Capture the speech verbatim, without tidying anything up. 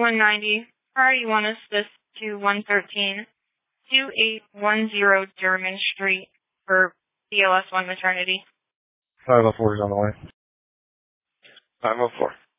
one ninety. Priority one assist to one thirteen, two eight one zero German Street for B L S one maternity. five oh four is on the way. five oh four.